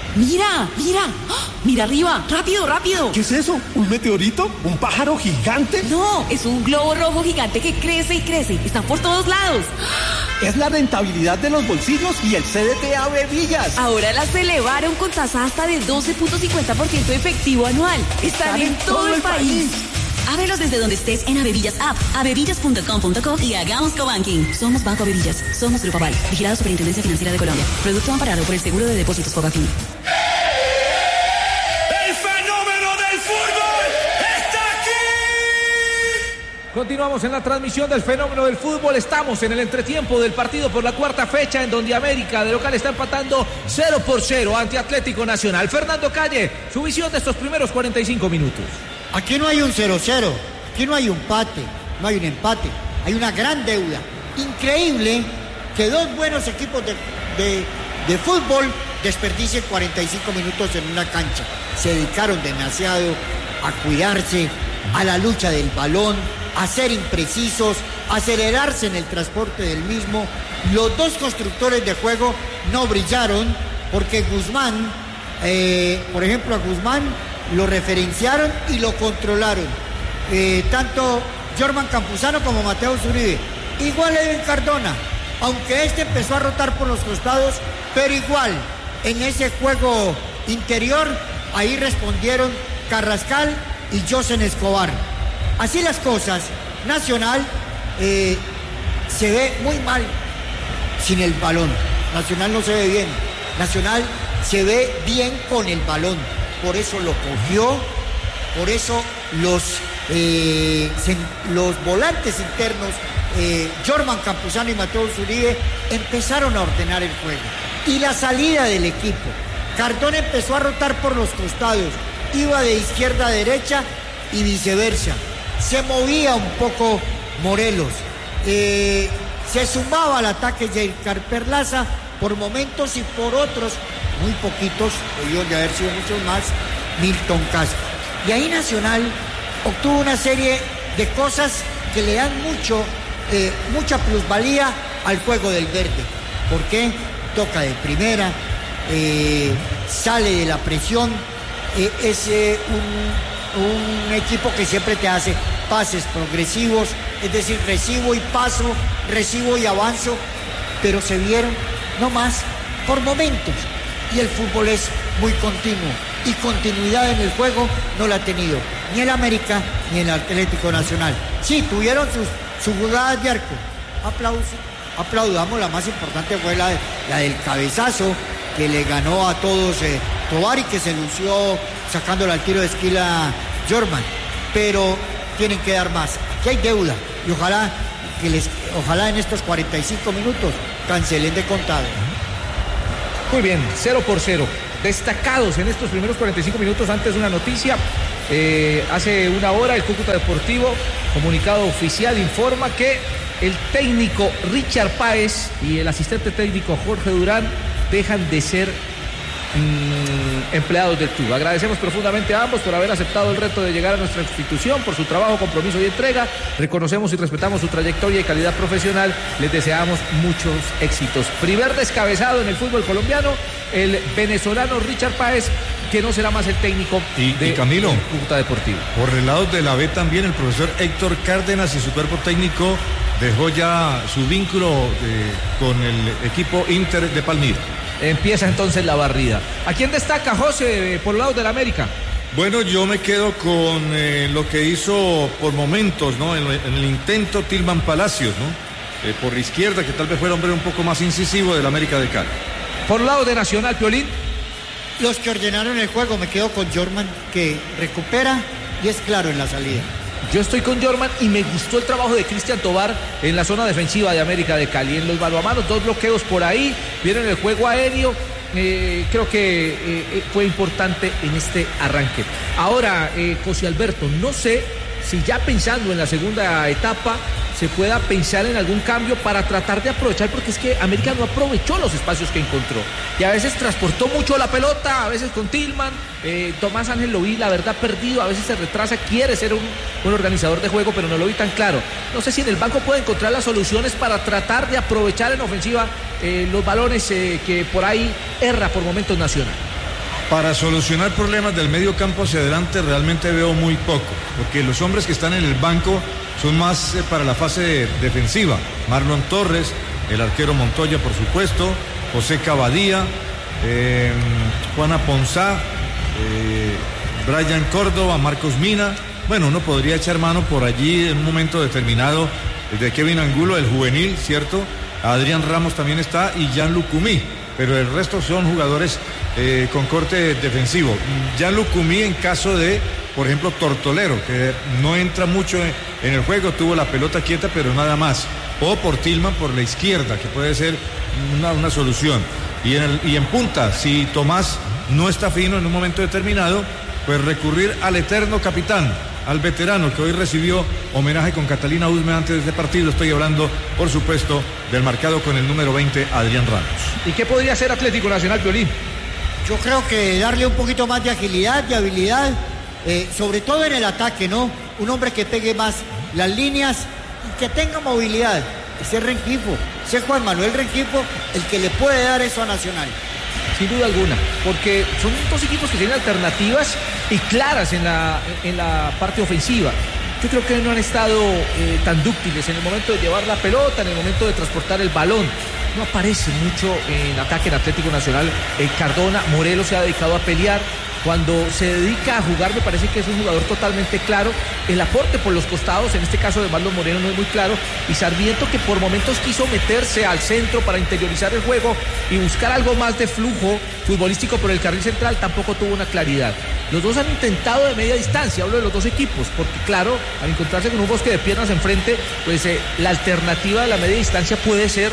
Mira, mira, mira arriba, rápido, rápido. ¿Qué es eso? ¿Un meteorito? ¿Un pájaro gigante? No, es un globo rojo gigante que crece y crece. Están por todos lados. Es la rentabilidad de los bolsillos y el CDT Avevillas. Ahora las elevaron con tasa hasta de 12.50% efectivo anual. Están en todo el país. Ábrelos desde donde estés en Avevillas App, avevillas.com.co y hagamos cobanking. Somos Banco Avevillas, somos Grupo Aval, vigilado Superintendencia Financiera de Colombia. Producto amparado por el Seguro de Depósitos Fogafín. ¡El fenómeno del fútbol está aquí! Continuamos en la transmisión del fenómeno del fútbol. Estamos en el entretiempo del partido por la cuarta fecha, en donde América de local está empatando 0-0 ante Atlético Nacional. Fernando Calle, su visión de estos primeros 45 minutos. Aquí no hay un 0-0, aquí no hay un empate, no hay un empate, hay una gran deuda. Increíble que dos buenos equipos de fútbol desperdicien 45 minutos en una cancha. Se dedicaron demasiado a cuidarse, a la lucha del balón, a ser imprecisos, a acelerarse en el transporte del mismo. Los dos constructores de juego no brillaron porque Guzmán, por ejemplo, a Guzmán lo referenciaron y lo controlaron. Tanto Jorman Campuzano como Mateo Zuribe. Igual Edwin Cardona, aunque este empezó a rotar por los costados, pero igual en ese juego interior, ahí respondieron Carrascal y Josen Escobar. Así las cosas, Nacional se ve muy mal sin el balón. Nacional no se ve bien. Nacional se ve bien con el balón. Por eso lo cogió, por eso los volantes internos, Jorman Campuzano y Mateo Zuribe, empezaron a ordenar el juego. Y la salida del equipo. Cardona empezó a rotar por los costados, iba de izquierda a derecha y viceversa. Se movía un poco Morelos. Se sumaba al ataque Jair Perlaza por momentos y por otros, muy poquitos, debió de haber sido muchos más, Milton Castro. Y ahí Nacional obtuvo una serie de cosas que le dan mucha plusvalía al juego del verde. ¿Por qué? Toca de primera, sale de la presión, es un equipo que siempre te hace pases progresivos, es decir, recibo y paso, recibo y avanzo, pero se vieron no más por momentos. Y el fútbol es muy continuo. Y continuidad en el juego no la ha tenido ni el América ni el Atlético Nacional. Sí, tuvieron sus jugadas de arco. Aplaudamos, la más importante fue la del cabezazo que le ganó a todos Tobar y que se lució sacándole al tiro de esquina Jorman. Pero tienen que dar más. Aquí hay deuda. Y ojalá en estos 45 minutos cancelen de contado. Muy bien, 0-0. Destacados en estos primeros 45 minutos. Antes de una noticia, hace una hora el Cúcuta Deportivo, comunicado oficial, informa que el técnico Richard Páez y el asistente técnico Jorge Durán dejan de ser empleados del club. Agradecemos profundamente a ambos por haber aceptado el reto de llegar a nuestra institución, por su trabajo, compromiso y entrega. Reconocemos y respetamos su trayectoria y calidad profesional. Les deseamos muchos éxitos. Primer descabezado en el fútbol colombiano, el venezolano Richard Páez, que no será más el técnico de Camilo, Cúcuta Deportivo. Por el lado de la B también, el profesor Héctor Cárdenas y su cuerpo técnico dejó ya su vínculo con el equipo Inter de Palmira. Empieza entonces la barrida. ¿A quién destaca, José, por el lado del América? Bueno, yo me quedo con lo que hizo por momentos, ¿no? En el intento Tilman Palacios, ¿no? Por la izquierda, que tal vez fuera un hombre un poco más incisivo del América de Cali. Por el lado de Nacional, Piolín. Los que ordenaron el juego, me quedo con Jorman, que recupera y es claro en la salida. Yo estoy con Jorman y me gustó el trabajo de Cristian Tobar en la zona defensiva de América de Cali. En los mano a mano, 2 bloqueos por ahí, vieron el juego aéreo. Creo que fue importante en este arranque. Ahora, José Alberto, no sé si ya pensando en la segunda etapa se pueda pensar en algún cambio para tratar de aprovechar, porque es que América no aprovechó los espacios que encontró y a veces transportó mucho la pelota, a veces con Tillman. Tomás Ángel lo vi, la verdad, perdido, a veces se retrasa, quiere ser un buen organizador de juego, pero no lo vi tan claro. No sé si en el banco puede encontrar las soluciones para tratar de aprovechar en ofensiva los balones que por ahí erra por momentos Nacional. Para solucionar problemas del medio campo hacia adelante realmente veo muy poco, porque los hombres que están en el banco son más para la fase defensiva. Marlon Torres, el arquero Montoya, por supuesto, José Cavadía, Juana Ponzá, Brian Córdoba, Marcos Mina. Bueno, uno podría echar mano por allí en un momento determinado de Kevin Angulo, el juvenil, ¿cierto? Adrián Ramos también está y Gianluca Cumí, pero el resto son jugadores con corte defensivo. Gianluca Cumí en caso de, por ejemplo, Tortolero, que no entra mucho en el juego, tuvo la pelota quieta, pero nada más. O por Tillman por la izquierda, que puede ser una solución. Y en punta, si Tomás no está fino en un momento determinado, pues recurrir al eterno capitán, al veterano que hoy recibió homenaje con Catalina Usme antes de este partido. Estoy hablando, por supuesto, del marcado con el número 20, Adrián Ramos. ¿Y qué podría hacer Atlético Nacional, Piolín? Yo creo que darle un poquito más de agilidad, de habilidad, sobre todo en el ataque, ¿no? Un hombre que pegue más las líneas y que tenga movilidad. Ese Rengifo, ese Juan Manuel Rengifo, el que le puede dar eso a Nacional. Sin duda alguna, porque son dos equipos que tienen alternativas y claras en la parte ofensiva. Yo creo que no han estado tan dúctiles en el momento de llevar la pelota, en el momento de transportar el balón. No aparece mucho en ataque en Atlético Nacional. Cardona, Morelos se ha dedicado a pelear. Cuando se dedica a jugar me parece que es un jugador totalmente claro. El aporte por los costados, en este caso de Marlon Moreno, no es muy claro. Y Sarmiento, que por momentos quiso meterse al centro para interiorizar el juego y buscar algo más de flujo futbolístico por el carril central, tampoco tuvo una claridad. Los dos han intentado de media distancia, hablo de los dos equipos, porque claro, al encontrarse con un bosque de piernas enfrente, pues la alternativa de la media distancia puede ser,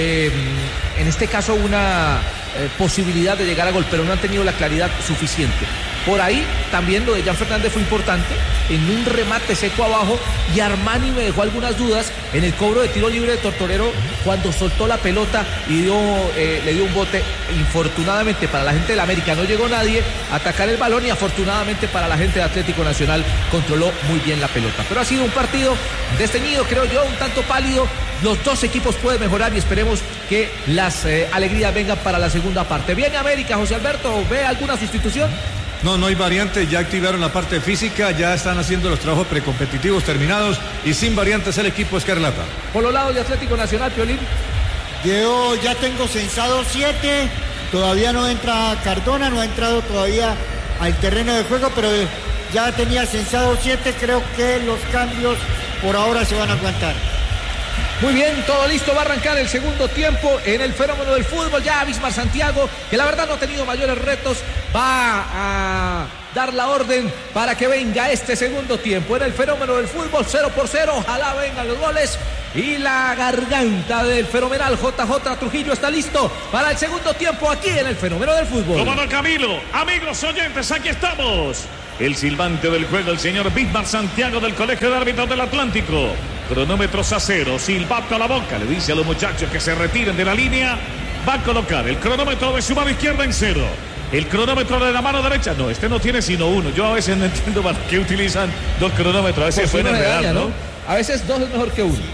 en este caso, una posibilidad de llegar a gol, pero no han tenido la claridad suficiente. Por ahí también lo de Jan Fernández fue importante, en un remate seco abajo, y Armani me dejó algunas dudas en el cobro de tiro libre de Tortolero cuando soltó la pelota y le dio un bote. Infortunadamente para la gente del América no llegó nadie a atacar el balón, y afortunadamente para la gente de Atlético Nacional controló muy bien la pelota. Pero ha sido un partido desteñido, creo yo, un tanto pálido. Los dos equipos pueden mejorar y esperemos que las alegrías vengan para la segunda parte. ¿Viene América, José Alberto? ¿Ve alguna sustitución? No hay variantes, ya activaron la parte física, ya están haciendo los trabajos precompetitivos terminados y sin variantes el equipo Escarlata. Por los lados de Atlético Nacional, Piolín. Yo ya tengo censado 7, todavía no entra Cardona, no ha entrado todavía al terreno de juego, pero ya tenía censado 7, creo que los cambios por ahora se van a aguantar. Muy bien, todo listo, va a arrancar el segundo tiempo en el fenómeno del fútbol. Ya Bismar Santiago, que la verdad no ha tenido mayores retos, va a dar la orden para que venga este segundo tiempo en el fenómeno del fútbol. 0-0, ojalá vengan los goles. Y la garganta del fenomenal JJ Trujillo está listo para el segundo tiempo aquí en el fenómeno del fútbol. ¿Cómo no, Camilo? Amigos oyentes, aquí estamos. El silbante del juego, el señor Bismar Santiago del Colegio de Árbitros del Atlántico. Cronómetros a 0, silbato a la boca, le dice a los muchachos que se retiren de la línea. Va a colocar el cronómetro de su mano izquierda en 0. El cronómetro de la mano derecha, no, este no tiene sino uno. Yo a veces no entiendo para qué utilizan dos cronómetros, a veces pueden enredar, ¿no? A veces dos es mejor que uno.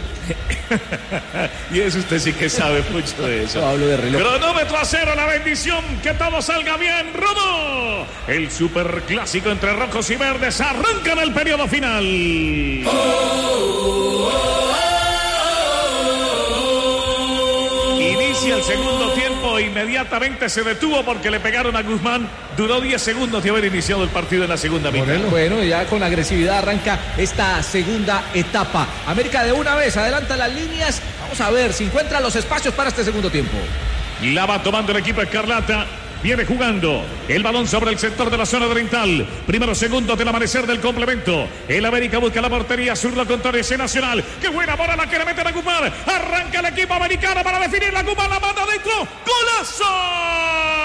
Y eso usted sí que sabe mucho de eso. Yo hablo de reloj. Cronómetro a 0, la bendición, que todo salga bien. Romo, el superclásico entre rojos y verdes, arranca en el periodo final. Inicia el segundo tiempo, inmediatamente se detuvo porque le pegaron a Guzmán. Duró 10 segundos de haber iniciado el partido en la segunda mitad. Bueno, ya con agresividad arranca esta segunda etapa. América de una vez adelanta las líneas. Vamos a ver si encuentra los espacios para este segundo tiempo. La va tomando el equipo Escarlata. Viene jugando el balón sobre el sector de la zona oriental. Primeros segundos del amanecer del complemento. El América busca la portería sur, lo contrario ese Nacional. ¡Qué buena bola la que le meten a Guzmán! Arranca el equipo americano para definir la Guzmán, la manda adentro. ¡Golazo!